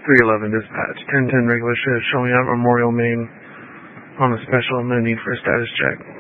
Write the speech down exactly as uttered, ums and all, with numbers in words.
three eleven dispatch. ten ten regular shift showing up Memorial, Maine on a special, no need for a status check.